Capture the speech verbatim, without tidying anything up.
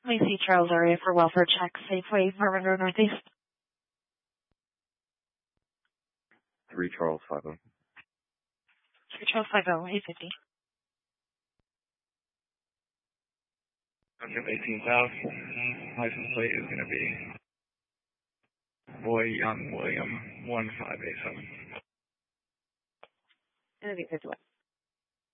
Lacey Charles area for welfare check, Safeway, Marvin Road Northeast. three Charles five oh. three Charles five oh, eight fifty. Okay, eighteen thousand. License plate is going to be Boy Young William one five eight seven. Interview fifty-one.